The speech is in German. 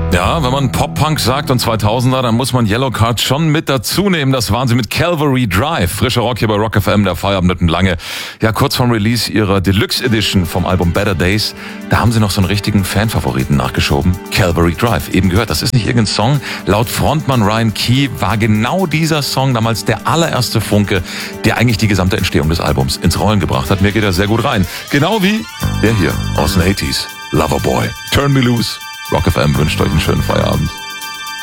Ja, wenn man Pop-Punk sagt und 2000er, dann muss man Yellowcard schon mit dazu nehmen. Das waren sie mit Calvary Drive. Frischer Rock hier bei Rock FM, der Feierabend lange. Ja, kurz vorm Release ihrer Deluxe Edition vom Album Better Days, da haben sie noch so einen richtigen Fanfavoriten nachgeschoben. Calvary Drive, eben gehört, das ist nicht irgendein Song. Laut Frontmann Ryan Key war genau dieser Song damals der allererste Funke, der eigentlich die gesamte Entstehung des Albums ins Rollen gebracht hat. Mir geht er sehr gut rein. Genau wie der hier aus den 80s. Loverboy. Turn Me Loose. Rock FM wünscht euch einen schönen Feierabend.